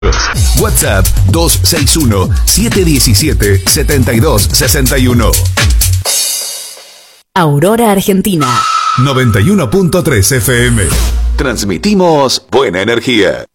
WhatsApp 261-717-7261. Aurora Argentina 91.3 FM. Transmitimos buena energía.